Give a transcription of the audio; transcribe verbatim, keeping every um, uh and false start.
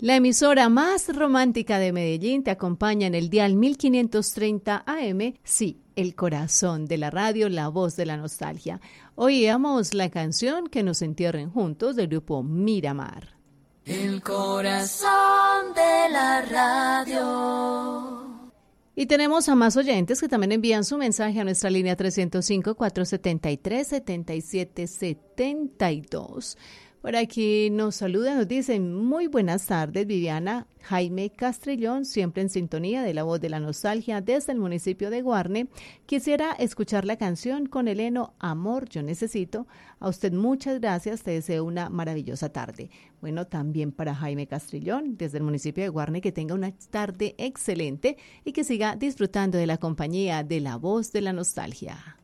La emisora más romántica de Medellín te acompaña en el dial mil quinientos treinta A M, sí, el corazón de la radio, la voz de la nostalgia. Oíamos la canción Que nos entierren juntos del grupo Miramar. El corazón de la radio. Y tenemos a más oyentes que también envían su mensaje a nuestra línea trescientos cinco, cuatrocientos setenta y tres, setenta y siete setenta y dos. Por aquí nos saludan, nos dicen muy buenas tardes, Viviana, Jaime Castrillón, siempre en sintonía de la voz de la nostalgia desde el municipio de Guarne. Quisiera escuchar la canción con el heno Amor, yo necesito. A usted muchas gracias, te deseo una maravillosa tarde. Bueno, también para Jaime Castrillón, desde el municipio de Guarne, que tenga una tarde excelente y que siga disfrutando de la compañía de la voz de la nostalgia.